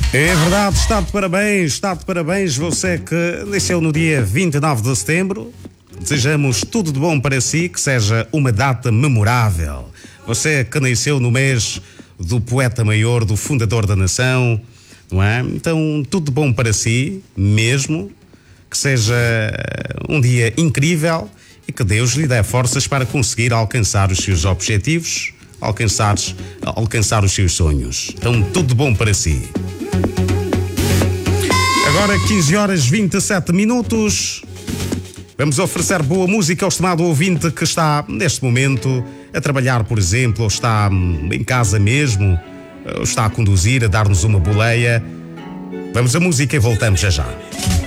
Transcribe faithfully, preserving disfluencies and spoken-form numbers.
É verdade, está de parabéns, está de parabéns você que nasceu no dia vinte e nove de setembro. Desejamos tudo de bom para si, que seja uma data memorável. Você que nasceu no mês do poeta maior, do fundador da nação, não é? Então, tudo de bom para si, mesmo, que seja um dia incrível e que Deus lhe dê forças para conseguir alcançar os seus objetivos, alcançar, alcançar os seus sonhos. Então, tudo de bom para si. Agora quinze horas e vinte e sete minutos. Vamos oferecer boa música ao estimado ouvinte que está neste momento a trabalhar, por exemplo, ou está em casa mesmo, ou está a conduzir, a dar-nos uma boleia. Vamos à música e voltamos já já.